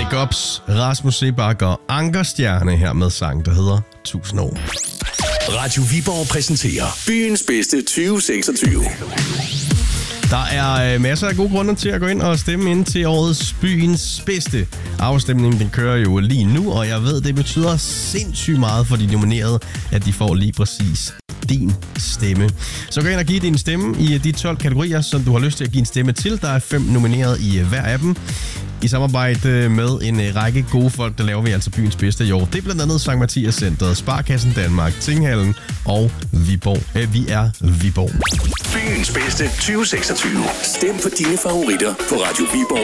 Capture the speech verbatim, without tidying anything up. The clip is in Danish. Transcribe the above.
Big Ups, Rasmus Seebach og Anker Stjerne her med sang, der hedder tusind år. Radio Viborg præsenterer byens bedste tyve seksogtyve. Der er øh, masser af gode grunde til at gå ind og stemme ind til årets byens bedste. Afstemningen den kører jo lige nu, og jeg ved, det betyder sindssygt meget for de nominerede, at de får lige præcis din stemme. Så gå ind og giv din stemme i de tolv kategorier, som du har lyst til at give en stemme til. Der er fem nomineret i hver af dem. I samarbejde med en række gode folk, der laver vi altså byens bedste i år. Det er blandt andet Sankt Mathias Centret, Sparkassen Danmark, Tinghallen og Viborg. Øh, vi er Viborg. Byens bedste tyve seksogtyve. Stem på dine favoritter på Radio Viborg.